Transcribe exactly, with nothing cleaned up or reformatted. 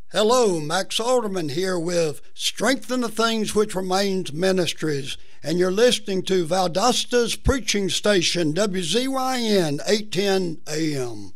Hello, Max Alderman here with Strengthen the Things Which Remains Ministries, and you're listening to Valdosta's preaching station, W Z Y N eight ten A M.